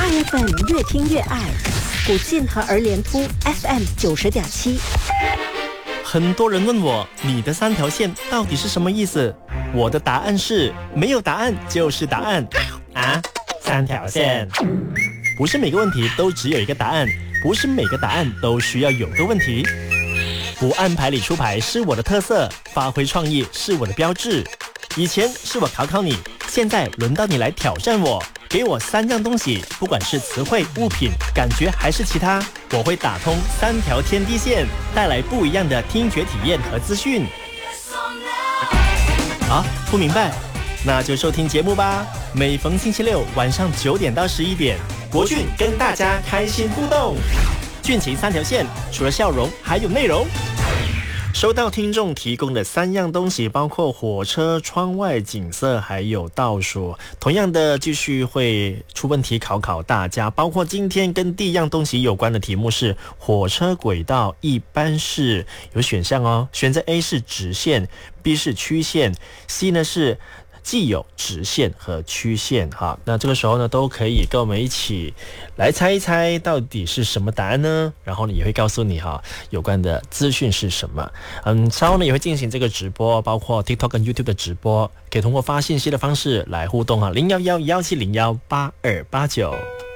爱 FM 越听越爱，古晋和儿联突 FM 90.7。 很多人问我，你的3条线到底是什么意思？我的答案是，没有答案就是答案啊！3条线，不是每个问题都只有一个答案，不是每个答案都需要有个问题。不按牌理出牌是我的特色，发挥创意是我的标志。以前是我考考你，现在轮到你来挑战我。给我3样东西，不管是词汇、物品、感觉还是其他，我会打通3条天地线，带来不一样的听觉体验和资讯。啊，不明白？那就收听节目吧。每逢星期六晚上9点到11点，国俊跟大家开心互动。俊情3条线，除了笑容，还有内容。收到听众提供的3样东西，包括火车、窗外景色，还有倒数。同样的，继续会出问题考大家，包括今天跟第一样东西有关的题目是火车轨道一般是有选项哦，选择 A 是直线， B 是曲线， C 呢是既有直线和曲线哈。那这个时候呢，都可以跟我们一起来猜一猜到底是什么答案呢？然后呢，也会告诉你哈有关的资讯是什么。稍后呢也会进行这个直播，包括 TikTok 跟 YouTube 的直播，可以通过发信息的方式来互动哈，011-1701-8289。